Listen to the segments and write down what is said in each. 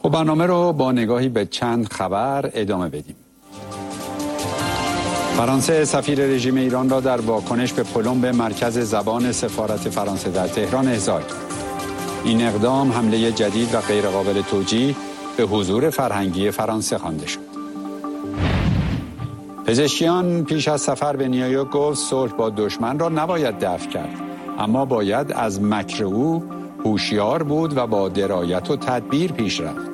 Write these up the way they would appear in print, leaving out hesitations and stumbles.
خب برنامه رو با نگاهی به چند خبر ادامه بدیم. فرانسه سفیر رژیم ایران را در واکنش به پلمب مرکز زبان سفارت فرانسه در تهران احضار کرد. این اقدام حمله جدید و غیرقابل توجیه به حضور فرهنگی فرانسه خوانده شد. پزشکیان پیش از سفر به نیویورک گفت صلح با دشمن را نباید دفع کرد، اما باید از مکر او هوشیار بود و با درایت و تدبیر پیش رفت.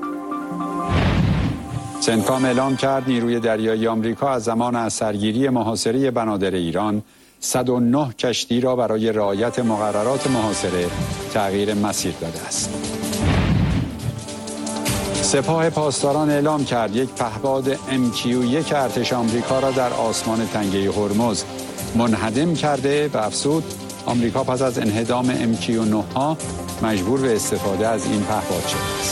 سنتکام اعلام کرد نیروی دریایی آمریکا از زمان از سرگیری محاصره بنادر ایران 109 کشتی را برای رعایت مقررات محاصره تغییر مسیر داده است. سپاه پاسداران اعلام کرد یک پهپاد MQ-1 ارتش آمریکا را در آسمان تنگه هرمز منهدم کرده و افزود آمریکا پس از انهدام MQ-9 ها مجبور به استفاده از این پهپاد شده است.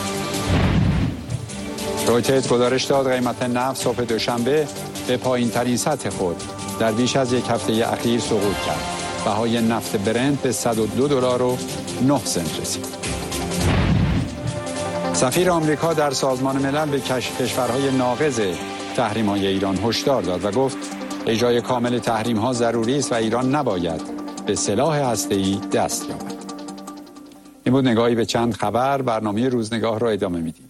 رویترز گزارش داد قیمت نفت صبح دوشنبه به پایین ترین سطح خود در بیش از یک هفته اخیر سقوط کرد. بهای نفت برنت به $102.09 رسید. سفیر آمریکا در سازمان ملل به کشورهای ناقض تحریم‌های ایران هشدار داد و گفت اجرای کامل تحریم‌ها ضروری است و ایران نباید به سلاح هسته‌ای دست یابد. این بود نگاهی به چند خبر. برنامه روزنگاه را ادامه میدیم.